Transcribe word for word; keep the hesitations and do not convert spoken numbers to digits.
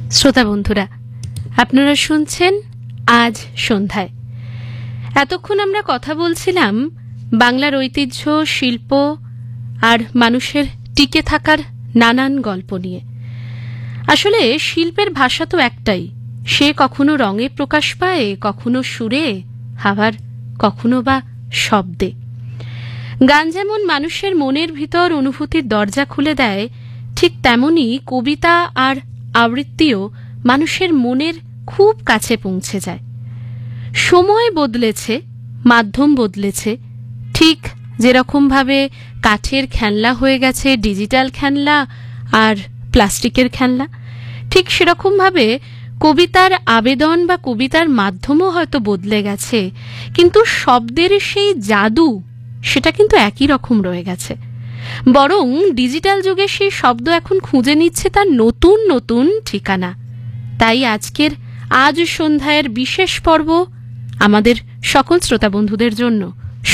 শ্রোতা বন্ধুরা, আপনারা শুনছেন আজ সন্ধ্যায়। এতক্ষণ আমরা কথা বলছিলাম বাংলার ঐতিহ্য, শিল্প আর মানুষের টিকে থাকার নানান গল্প নিয়ে। আসলে শিল্পের ভাষা তো একটাই, সে কখনো রঙে প্রকাশ পায়, কখনো সুরে, আবার কখনো বা শব্দে। গান যেমন মানুষের মনের ভিতর অনুভূতির দরজা খুলে দেয়, ঠিক তেমনি কবিতা আর আবৃত্তিও মানুষের মনের খুব কাছে পৌঁছে যায়। সময় বদলেছে, মাধ্যম বদলেছে, ঠিক যেরকমভাবে কাঠের খেলনা হয়ে গেছে ডিজিটাল খেলনা আর প্লাস্টিকের খেলনা, ঠিক সেরকমভাবে কবিতার আবেদন বা কবিতার মাধ্যমও হয়তো বদলে গেছে, কিন্তু শব্দের সেই জাদু সেটা কিন্তু একই রকম রয়ে গেছে। বরং ডিজিটাল যুগে সেই শব্দ এখন খুঁজে নিচ্ছে তার নতুন নতুন ঠিকানা। তাই আজকের আজ সন্ধ্যায়ের বিশেষ পর্ব আমাদের সকল শ্রোতা বন্ধুদের জন্য